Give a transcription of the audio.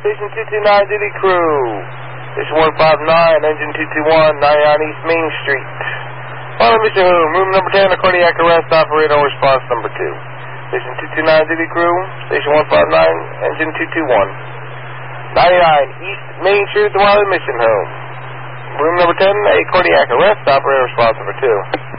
Station 229 duty crew. Station 159, engine 221, 99 East Main Street. Follow Mr. Whom, room number 10, a cardiac arrest, operator response number 2. Station 229 duty crew, station 159, engine 221. 99 East Main Street, the Wiley Mission Home. Room number 10, a cardiac arrest, operator response number 2.